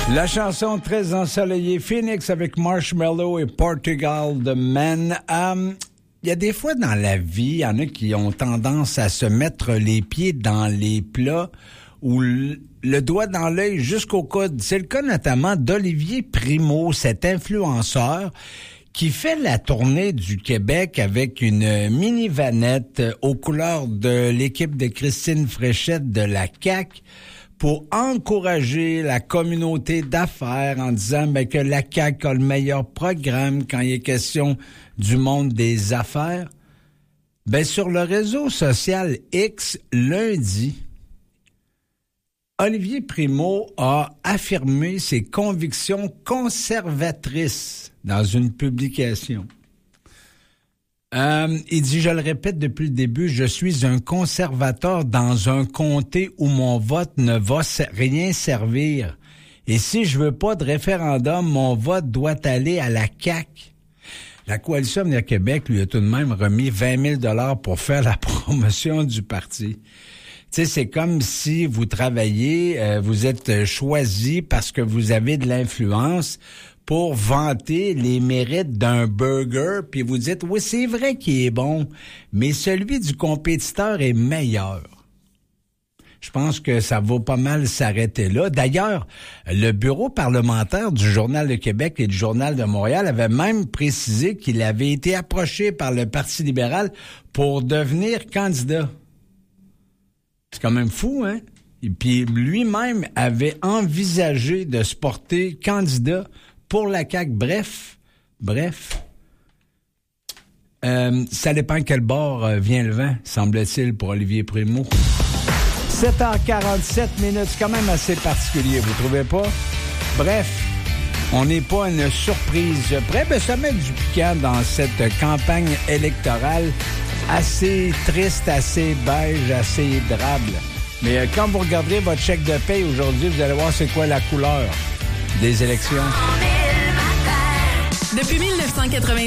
La chanson très ensoleillée, Phoenix avec Marshmello et Portugal The Man. Il y a des fois dans la vie, il y en a qui ont tendance à se mettre les pieds dans les plats ou le doigt dans l'œil jusqu'au coude. C'est le cas notamment d'Olivier Primo, cet influenceur qui fait la tournée du Québec avec une mini-vanette aux couleurs de l'équipe de Christine Fréchette de la CAQ pour encourager la communauté d'affaires en disant que la CAQ a le meilleur programme quand il est question du monde des affaires. Sur le réseau social X, lundi, Olivier Primo a affirmé ses convictions conservatrices dans une publication. Il dit, je le répète depuis le début, je suis un conservateur dans un comté où mon vote ne va rien servir. Et si je veux pas de référendum, mon vote doit aller à la CAQ. La Coalition Avenir Québec lui a tout de même remis 20 000 $ pour faire la promotion du parti. Tu sais, c'est comme si vous travaillez, vous êtes choisi parce que vous avez de l'influence pour vanter les mérites d'un burger, puis vous dites, oui, c'est vrai qu'il est bon, mais celui du compétiteur est meilleur. Je pense que ça vaut pas mal s'arrêter là. D'ailleurs, le bureau parlementaire du Journal de Québec et du Journal de Montréal avait même précisé qu'il avait été approché par le Parti libéral pour devenir candidat. C'est quand même fou, hein? Et puis lui-même avait envisagé de se porter candidat pour la CAQ. Bref. Ça dépend quel bord vient le vent, semble-t-il, pour Olivier Primo. 7h47, c'est quand même assez particulier, vous trouvez pas? Bref, on n'est pas à une surprise près. Ça met du piquant dans cette campagne électorale assez triste, assez beige, assez drable. Mais quand vous regarderez votre chèque de paye aujourd'hui, vous allez voir c'est quoi la couleur des élections. Depuis 1990,